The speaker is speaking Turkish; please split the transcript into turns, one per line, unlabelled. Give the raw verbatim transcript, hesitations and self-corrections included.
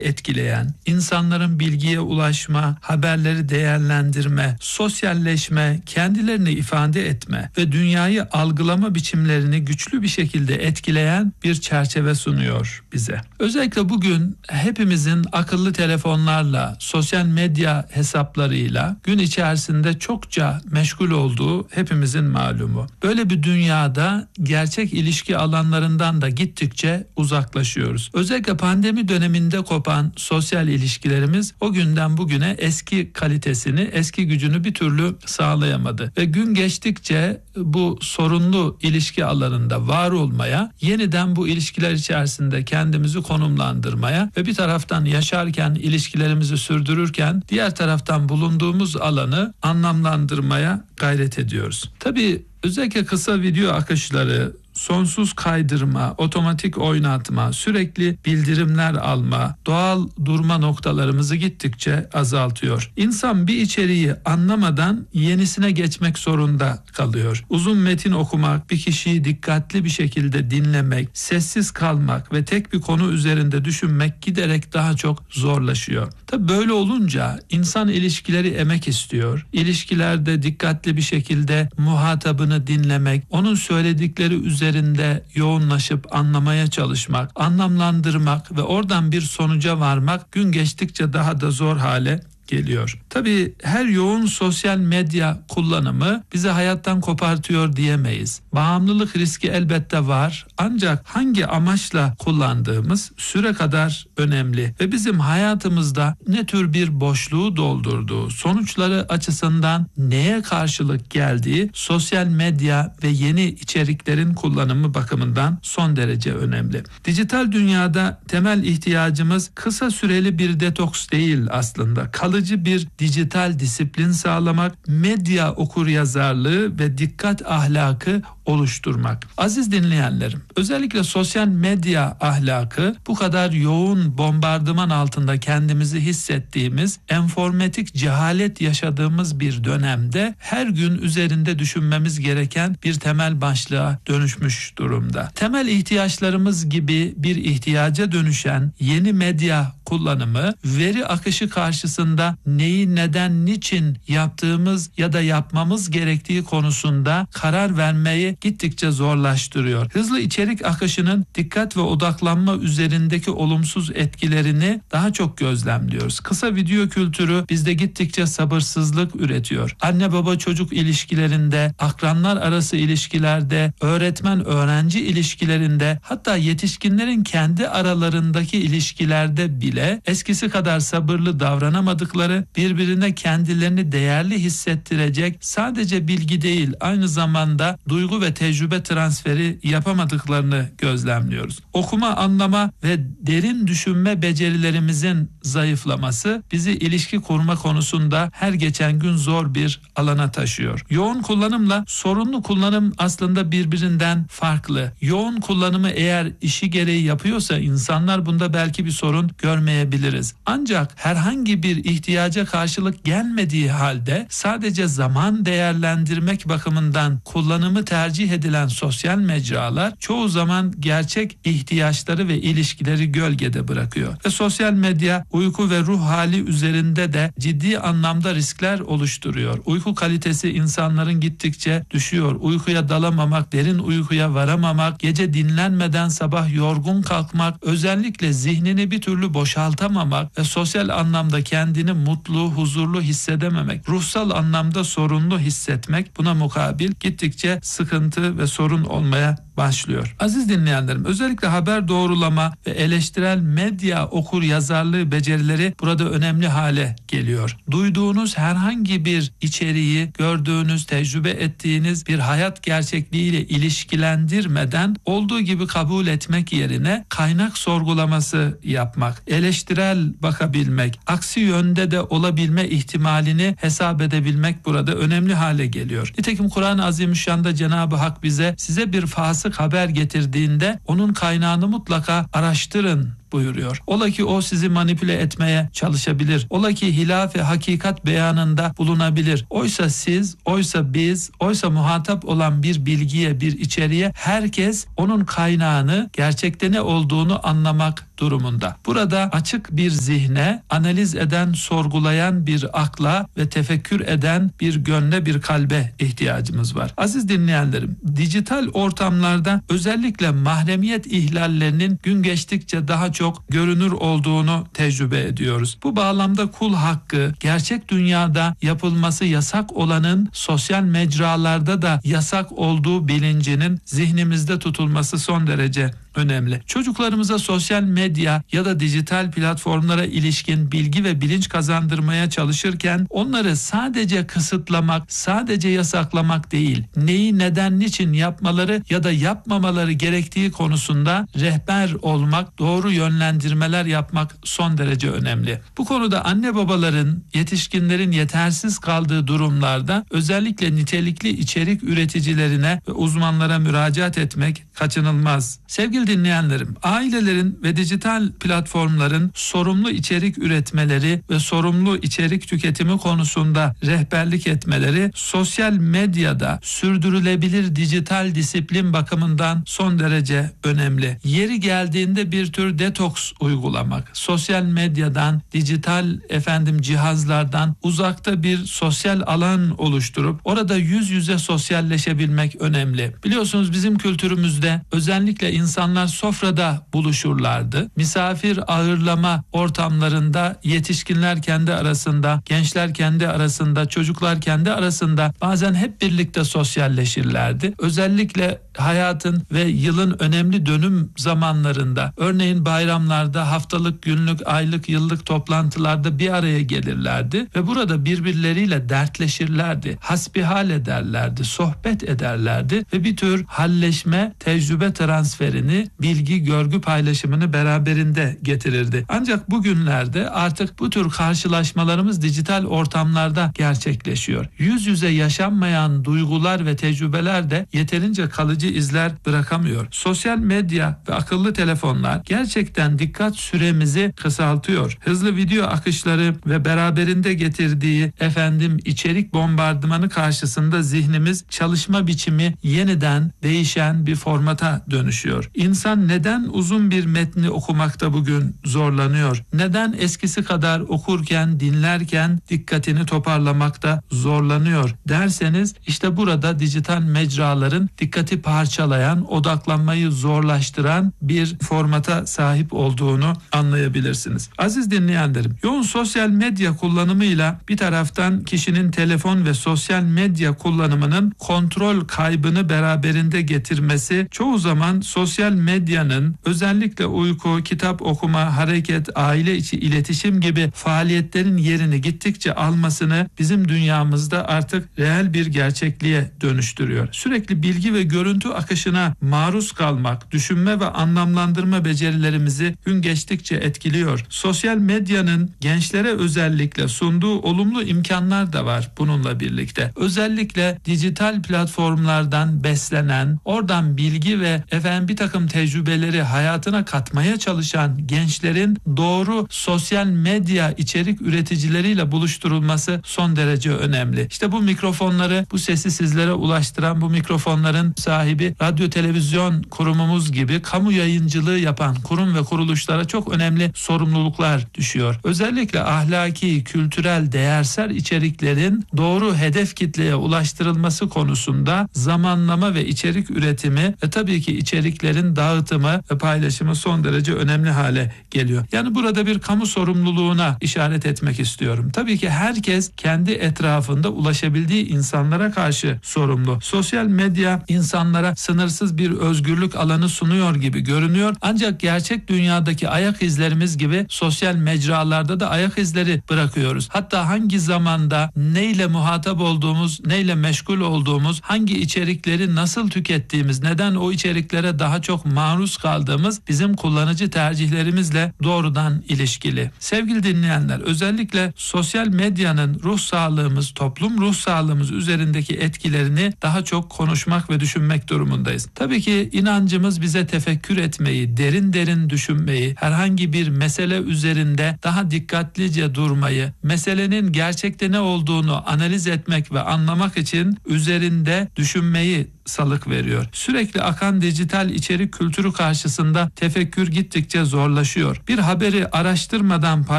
etkileyen, insanların bilgiye ulaşma, haberleri değerlendirme, sosyalleşme, kendilerini ifade etme ve dünyayı algılama biçimlerini güçlü bir şekilde etkileyen bir çerçeve sunuyor bize. Özellikle bugün hepimizin akıllı telefonlarla, sosyal medya hesaplarıyla gün içerisinde çokça meşgul olduğu hepimizin malumu. Böyle bir dünyada gerçek ilişki alanlarından da gittikçe uzaklaşıyoruz. Özellikle pandemi döneminde kopan sosyal ilişkilerimiz o günden bugüne eski kalitesini, eski gücünü bir türlü sağlayamadı. Ve gün geçtikçe bu sorunlu ilişki alanında var olmaya, yeniden bu ilişkiler içerisinde kendimizi konumlandırmaya ve bir taraftan yaşarken, ilişkilerimizi sürdürürken diğer taraftan bulunduğumuz alanı anlamlandırmaya gayret ediyoruz. Tabii özellikle kısa video akışları, sonsuz kaydırma, otomatik oynatma, sürekli bildirimler alma, doğal durma noktalarımızı gittikçe azaltıyor. İnsan bir içeriği anlamadan yenisine geçmek zorunda kalıyor. Uzun metin okumak, bir kişiyi dikkatli bir şekilde dinlemek, sessiz kalmak ve tek bir konu üzerinde düşünmek giderek daha çok zorlaşıyor. Tabii böyle olunca insan ilişkileri emek istiyor. İlişkilerde dikkatli bir şekilde muhatabını dinlemek, onun söyledikleri üzerinde üzerinde yoğunlaşıp anlamaya çalışmak, anlamlandırmak ve oradan bir sonuca varmak gün geçtikçe daha da zor hale geliyor. Tabii her yoğun sosyal medya kullanımı bizi hayattan kopartıyor diyemeyiz. Bağımlılık riski elbette var, ancak hangi amaçla kullandığımız süre kadar önemli ve bizim hayatımızda ne tür bir boşluğu doldurduğu, sonuçları açısından neye karşılık geldiği sosyal medya ve yeni içeriklerin kullanımı bakımından son derece önemli. Dijital dünyada temel ihtiyacımız kısa süreli bir detoks değil aslında. Kalıcı bir dijital disiplin sağlamak, medya okuryazarlığı ve dikkat ahlakı oluşturmak. Aziz dinleyenlerim, özellikle sosyal medya ahlakı bu kadar yoğun bombardıman altında kendimizi hissettiğimiz, enformatik cehalet yaşadığımız bir dönemde her gün üzerinde düşünmemiz gereken bir temel başlığa dönüşmüş durumda. Temel ihtiyaçlarımız gibi bir ihtiyaca dönüşen yeni medya kullanımı, veri akışı karşısında neyi, neden, niçin yaptığımız ya da yapmamız gerektiği konusunda karar vermeyi gittikçe zorlaştırıyor. Hızlı içerik akışının dikkat ve odaklanma üzerindeki olumsuz etkilerini daha çok gözlemliyoruz. Kısa video kültürü bizde gittikçe sabırsızlık üretiyor. Anne baba çocuk ilişkilerinde, akranlar arası ilişkilerde, öğretmen öğrenci ilişkilerinde, hatta yetişkinlerin kendi aralarındaki ilişkilerde bile eskisi kadar sabırlı davranamadıkları, birbirine kendilerini değerli hissettirecek sadece bilgi değil, aynı zamanda duygu ve tecrübe transferi yapamadıklarını gözlemliyoruz. Okuma, anlama ve derin düşünme becerilerimizin zayıflaması bizi ilişki kurma konusunda her geçen gün zor bir alana taşıyor. Yoğun kullanımla sorunlu kullanım aslında birbirinden farklı. Yoğun kullanımı eğer işi gereği yapıyorsa insanlar, bunda belki bir sorun görmeyebiliriz. Ancak herhangi bir ihtiyaca karşılık gelmediği halde sadece zaman değerlendirmek bakımından kullanımı tercih edilen sosyal mecralar çoğu zaman gerçek ihtiyaçları ve ilişkileri gölgede bırakıyor. Ve sosyal medya uyku ve ruh hali üzerinde de ciddi anlamda riskler oluşturuyor. Uyku kalitesi insanların gittikçe düşüyor. Uykuya dalamamak, derin uykuya varamamak, gece dinlenmeden sabah yorgun kalkmak, özellikle zihnini bir türlü boşaltamamak ve sosyal anlamda kendini mutlu, huzurlu hissedememek, ruhsal anlamda sorunlu hissetmek, buna mukabil gittikçe sıkıntı ve sorun olmaya başlıyor. Aziz dinleyenlerim, özellikle haber doğrulama ve eleştirel medya okur yazarlığı becerileri burada önemli hale geliyor. Duyduğunuz herhangi bir içeriği, gördüğünüz, tecrübe ettiğiniz bir hayat gerçekliğiyle ilişkilendirmeden olduğu gibi kabul etmek yerine kaynak sorgulaması yapmak, eleştirel bakabilmek, aksi yönde de olabilme ihtimalini hesap edebilmek burada önemli hale geliyor. Nitekim Kur'an-ı Azimüşşan'da Cenab-ı Hak bize size bir fasık haber getirdiğinde onun kaynağını mutlaka araştırın buyuruyor. Ola ki o sizi manipüle etmeye çalışabilir. Ola ki hilaf-ı hakikat beyanında bulunabilir. Oysa siz, oysa biz, oysa muhatap olan bir bilgiye, bir içeriğe herkes onun kaynağını, gerçekte ne olduğunu anlamak durumunda. Burada açık bir zihne, analiz eden, sorgulayan bir akla ve tefekkür eden bir gönle, bir kalbe ihtiyacımız var. Aziz dinleyenlerim, dijital ortamlarda özellikle mahremiyet ihlallerinin gün geçtikçe daha çok görünür olduğunu tecrübe ediyoruz. Bu bağlamda kul hakkı, gerçek dünyada yapılması yasak olanın sosyal mecralarda da yasak olduğu bilincinin zihnimizde tutulması son derece önemli. Çocuklarımıza sosyal medya ya da dijital platformlara ilişkin bilgi ve bilinç kazandırmaya çalışırken onları sadece kısıtlamak, sadece yasaklamak değil, neyi neden niçin yapmaları ya da yapmamaları gerektiği konusunda rehber olmak, doğru yönlendirmeler yapmak son derece önemli. Bu konuda anne babaların, yetişkinlerin yetersiz kaldığı durumlarda özellikle nitelikli içerik üreticilerine ve uzmanlara müracaat etmek kaçınılmaz. Sevgili dinleyenlerim, ailelerin ve dijital platformların sorumlu içerik üretmeleri ve sorumlu içerik tüketimi konusunda rehberlik etmeleri sosyal medyada sürdürülebilir dijital disiplin bakımından son derece önemli. Yeri geldiğinde bir tür detoks uygulamak, sosyal medyadan, dijital efendim cihazlardan uzakta bir sosyal alan oluşturup orada yüz yüze sosyalleşebilmek önemli. Biliyorsunuz bizim kültürümüzde özellikle insanlar sofrada buluşurlardı. Misafir ağırlama ortamlarında yetişkinler kendi arasında, gençler kendi arasında, çocuklar kendi arasında bazen hep birlikte sosyalleşirlerdi. Özellikle hayatın ve yılın önemli dönüm zamanlarında, örneğin bayramlarda, haftalık, günlük, aylık, yıllık toplantılarda bir araya gelirlerdi ve burada birbirleriyle dertleşirlerdi, hasbihal ederlerdi, sohbet ederlerdi ve bir tür halleşme, tecrübe transferini, bilgi, görgü paylaşımını beraberinde getirirdi. Ancak bugünlerde artık bu tür karşılaşmalarımız dijital ortamlarda gerçekleşiyor. Yüz yüze yaşanmayan duygular ve tecrübeler de yeterince kalıcı izler bırakamıyor. Sosyal medya ve akıllı telefonlar gerçekten dikkat süremizi kısaltıyor. Hızlı video akışları ve beraberinde getirdiği efendim içerik bombardımanı karşısında zihnimiz çalışma biçimi yeniden değişen bir formata dönüşüyor. İnsan neden uzun bir metni okumakta bugün zorlanıyor? Neden eskisi kadar okurken, dinlerken dikkatini toparlamakta zorlanıyor derseniz işte burada dijital mecraların dikkati parçalayan, odaklanmayı zorlaştıran bir formata sahip olduğunu anlayabilirsiniz. Aziz dinleyenlerim, yoğun sosyal medya kullanımıyla bir taraftan kişinin telefon ve sosyal medya kullanımının kontrol kaybını beraberinde getirmesi çoğu zaman sosyal medyanın özellikle uyku, kitap okuma, hareket, aile içi iletişim gibi faaliyetlerin yerini gittikçe almasını bizim dünyamızda artık reel bir gerçekliğe dönüştürüyor. Sürekli bilgi ve görüntü akışına maruz kalmak, düşünme ve anlamlandırma becerilerimizi gün geçtikçe etkiliyor. Sosyal medyanın gençlere özellikle sunduğu olumlu imkanlar da var bununla birlikte. Özellikle dijital platformlardan beslenen, oradan bilgi ve efendim bir takım tecrübeleri hayatına katmaya çalışan gençlerin doğru sosyal medya içerik üreticileriyle buluşturulması son derece önemli. İşte bu mikrofonları, bu sesi sizlere ulaştıran bu mikrofonların sahibi radyo televizyon kurumumuz gibi kamu yayıncılığı yapan kurum ve kuruluşlara çok önemli sorumluluklar düşüyor. Özellikle ahlaki, kültürel, değersel içeriklerin doğru hedef kitleye ulaştırılması konusunda zamanlama ve içerik üretimi ve tabii ki içeriklerin dağıtımı ve paylaşımı son derece önemli hale geliyor. Yani burada bir kamu sorumluluğuna işaret etmek istiyorum. Tabii ki herkes kendi etrafında ulaşabildiği insanlara karşı sorumlu. Sosyal medya insanlara sınırsız bir özgürlük alanı sunuyor gibi görünüyor. Ancak gerçek dünyadaki ayak izlerimiz gibi sosyal mecralarda da ayak izleri bırakıyoruz. Hatta hangi zamanda neyle muhatap olduğumuz, neyle meşgul olduğumuz, hangi içerikleri nasıl tükettiğimiz, neden o içeriklere daha çok çok maruz kaldığımız bizim kullanıcı tercihlerimizle doğrudan ilişkili. Sevgili dinleyenler, özellikle sosyal medyanın ruh sağlığımız, toplum ruh sağlığımız üzerindeki etkilerini daha çok konuşmak ve düşünmek durumundayız. Tabii ki inancımız bize tefekkür etmeyi, derin derin düşünmeyi, herhangi bir mesele üzerinde daha dikkatlice durmayı, meselenin gerçekte ne olduğunu analiz etmek ve anlamak için üzerinde düşünmeyi salık veriyor. Sürekli akan dijital içerik kültürü karşısında tefekkür gittikçe zorlaşıyor. Bir haberi araştırmadan